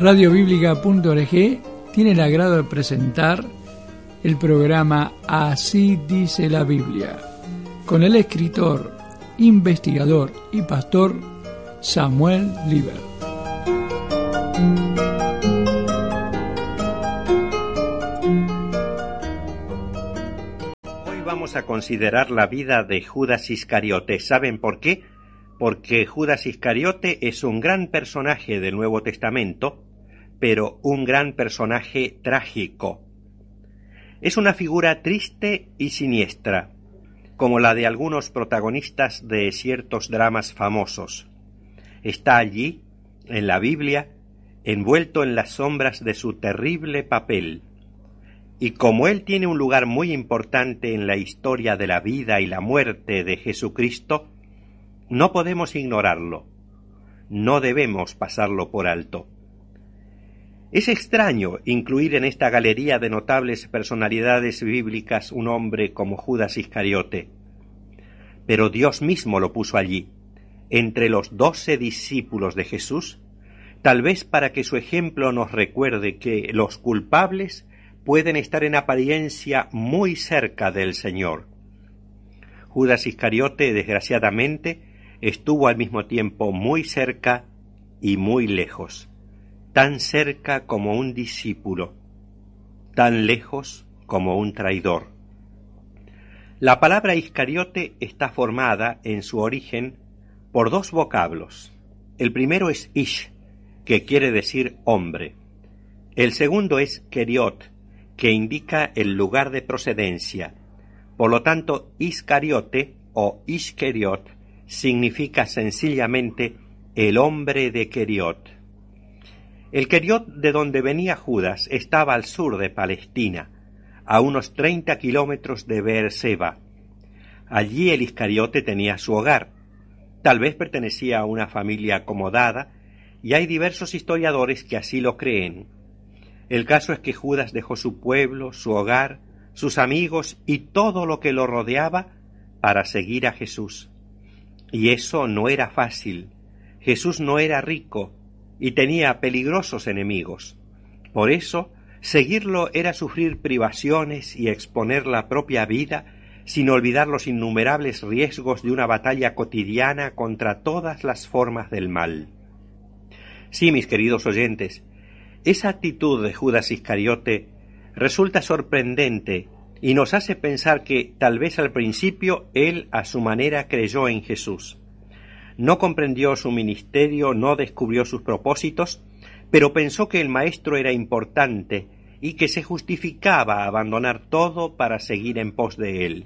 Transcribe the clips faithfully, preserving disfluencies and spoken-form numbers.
radio bíblica punto org tiene el agrado de presentar el programa Así dice la Biblia, con el escritor, investigador y pastor Samuel Liber. Hoy vamos a considerar la vida de Judas Iscariote. ¿Saben por qué? Porque Judas Iscariote es un gran personaje del Nuevo Testamento, pero un gran personaje trágico. Es una figura triste y siniestra, como la de algunos protagonistas de ciertos dramas famosos. Está allí, en la Biblia, envuelto en las sombras de su terrible papel. Y como él tiene un lugar muy importante en la historia de la vida y la muerte de Jesucristo, no podemos ignorarlo. No debemos pasarlo por alto. Es extraño incluir en esta galería de notables personalidades bíblicas un hombre como Judas Iscariote, pero Dios mismo lo puso allí, entre los doce discípulos de Jesús, tal vez para que su ejemplo nos recuerde que los culpables pueden estar en apariencia muy cerca del Señor. Judas Iscariote, desgraciadamente, estuvo al mismo tiempo muy cerca y muy lejos. Tan cerca como un discípulo, tan lejos como un traidor. La palabra Iscariote está formada, en su origen, por dos vocablos. El primero es ish, que quiere decir hombre. El segundo es keriot, que indica el lugar de procedencia. Por lo tanto, Iscariote o Ishkeriot significa sencillamente el hombre de Keriot. El Keriot de donde venía Judas estaba al sur de Palestina, a unos treinta kilómetros de Beerseba. Allí el Iscariote tenía su hogar. Tal vez pertenecía a una familia acomodada, y hay diversos historiadores que así lo creen. El caso es que Judas dejó su pueblo, su hogar, sus amigos y todo lo que lo rodeaba para seguir a Jesús. Y eso no era fácil. Jesús no era rico y tenía peligrosos enemigos. Por eso, seguirlo era sufrir privaciones y exponer la propia vida, sin olvidar los innumerables riesgos de una batalla cotidiana contra todas las formas del mal. Sí, mis queridos oyentes, esa actitud de Judas Iscariote resulta sorprendente y nos hace pensar que tal vez al principio él a su manera creyó en Jesús. No comprendió su ministerio, no descubrió sus propósitos, pero pensó que el maestro era importante y que se justificaba abandonar todo para seguir en pos de él.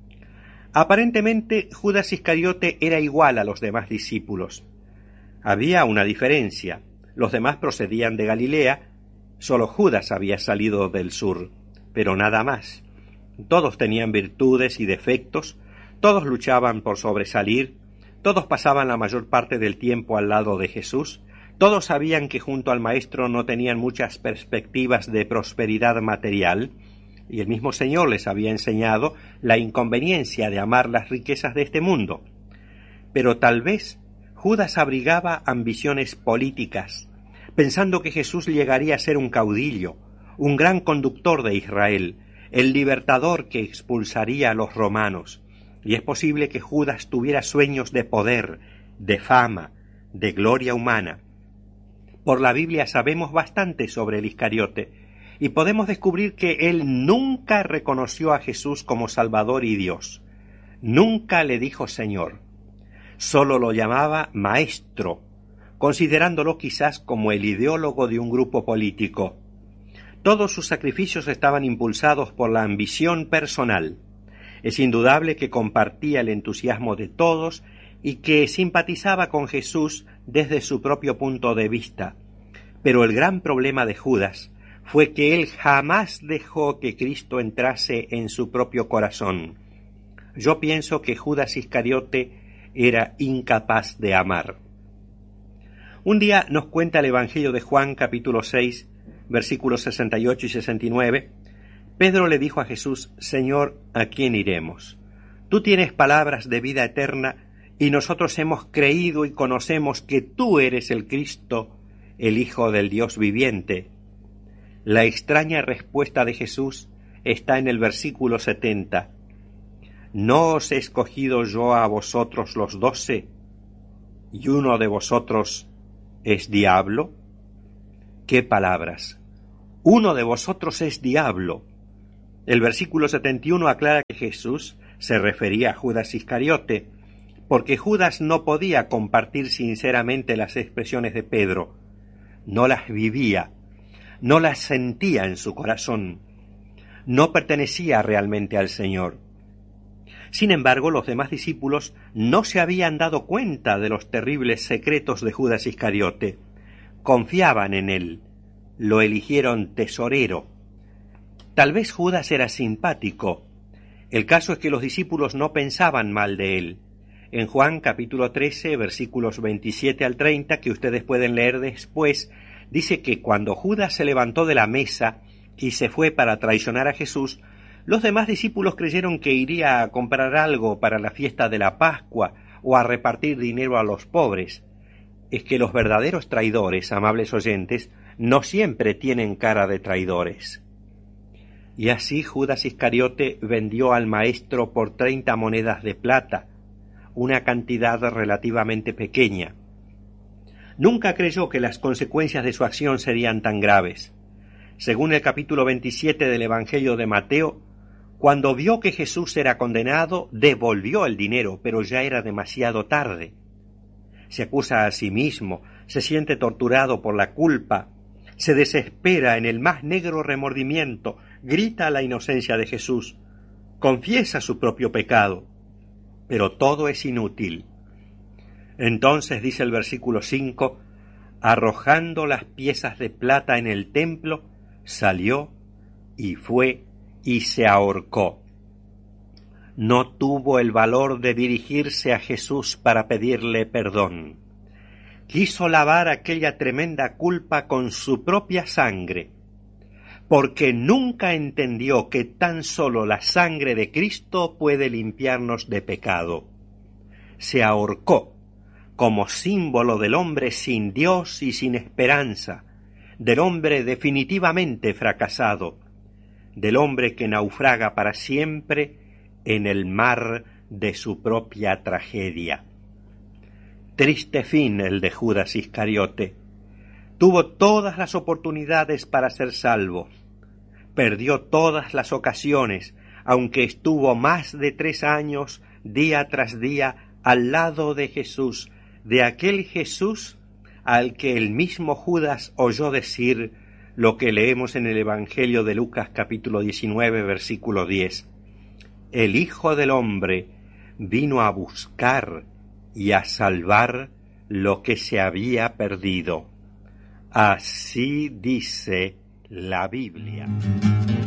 Aparentemente, Judas Iscariote era igual a los demás discípulos. Había una diferencia. Los demás procedían de Galilea, solo Judas había salido del sur, pero nada más. Todos tenían virtudes y defectos, todos luchaban por sobresalir, todos pasaban la mayor parte del tiempo al lado de Jesús, todos sabían que junto al Maestro no tenían muchas perspectivas de prosperidad material, y el mismo Señor les había enseñado la inconveniencia de amar las riquezas de este mundo. Pero tal vez Judas abrigaba ambiciones políticas, pensando que Jesús llegaría a ser un caudillo, un gran conductor de Israel, el libertador que expulsaría a los romanos. Y es posible que Judas tuviera sueños de poder, de fama, de gloria humana. Por la Biblia sabemos bastante sobre el Iscariote, y podemos descubrir que él nunca reconoció a Jesús como Salvador y Dios. Nunca le dijo Señor. Solo lo llamaba Maestro, considerándolo quizás como el ideólogo de un grupo político. Todos sus sacrificios estaban impulsados por la ambición personal. Es indudable que compartía el entusiasmo de todos y que simpatizaba con Jesús desde su propio punto de vista. Pero el gran problema de Judas fue que él jamás dejó que Cristo entrase en su propio corazón. Yo pienso que Judas Iscariote era incapaz de amar. Un día nos cuenta el Evangelio de Juan, capítulo seis, versículos sesenta y ocho y sesenta y nueve, Pedro le dijo a Jesús: Señor, ¿a quién iremos? Tú tienes palabras de vida eterna, y nosotros hemos creído y conocemos que tú eres el Cristo, el Hijo del Dios viviente? La extraña respuesta de Jesús está en el versículo setenta. ¿No os he escogido yo a vosotros los doce, y uno de vosotros es diablo? ¿Qué palabras? Uno de vosotros es diablo. El versículo setenta y uno aclara que Jesús se refería a Judas Iscariote, porque Judas no podía compartir sinceramente las expresiones de Pedro, no las vivía, no las sentía en su corazón, no pertenecía realmente al Señor. Sin embargo, los demás discípulos no se habían dado cuenta de los terribles secretos de Judas Iscariote. Confiaban en él, lo eligieron tesorero. Tal vez Judas era simpático. El caso es que los discípulos no pensaban mal de él. En Juan capítulo trece, versículos veintisiete al treinta, que ustedes pueden leer después, dice que cuando Judas se levantó de la mesa y se fue para traicionar a Jesús, los demás discípulos creyeron que iría a comprar algo para la fiesta de la Pascua o a repartir dinero a los pobres. Es que los verdaderos traidores, amables oyentes, no siempre tienen cara de traidores. Y así Judas Iscariote vendió al Maestro por treinta monedas de plata, una cantidad relativamente pequeña. Nunca creyó que las consecuencias de su acción serían tan graves. Según el capítulo veintisiete del Evangelio de Mateo, cuando vio que Jesús era condenado, devolvió el dinero, pero ya era demasiado tarde. Se acusa a sí mismo, se siente torturado por la culpa, se desespera en el más negro remordimiento, grita la inocencia de Jesús, confiesa su propio pecado, pero todo es inútil. Entonces, dice el versículo cinco, arrojando las piezas de plata en el templo, salió y fue y se ahorcó. No tuvo el valor de dirigirse a Jesús para pedirle perdón. Quiso lavar aquella tremenda culpa con su propia sangre, porque nunca entendió que tan solo la sangre de Cristo puede limpiarnos de pecado. Se ahorcó como símbolo del hombre sin Dios y sin esperanza, del hombre definitivamente fracasado, del hombre que naufraga para siempre en el mar de su propia tragedia. Triste fin el de Judas Iscariote. Tuvo todas las oportunidades para ser salvo. Perdió todas las ocasiones, aunque estuvo más de tres años, día tras día, al lado de Jesús, de aquel Jesús al que el mismo Judas oyó decir lo que leemos en el Evangelio de Lucas capítulo diecinueve, versículo diez. El Hijo del Hombre vino a buscar y a salvar lo que se había perdido. Así dice la Biblia.